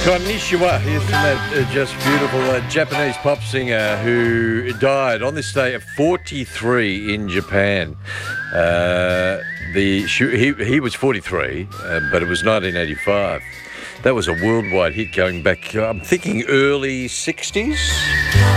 Konnichiwa, isn't that just beautiful? A Japanese pop singer who died on this day at 43 in Japan. He was 43, but it was 1985. That was a worldwide hit going back, I'm thinking early 60s.